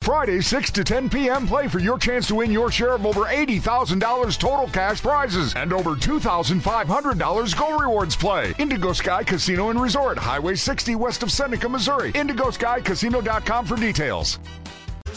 Friday, 6 to 10 p.m. Play for your chance to win your share of over $80,000 total cash prizes and over $2,500 Go Rewards Play. Indigo Sky Casino and Resort, Highway 60 west of Seneca, Missouri. IndigoSkyCasino.com for details.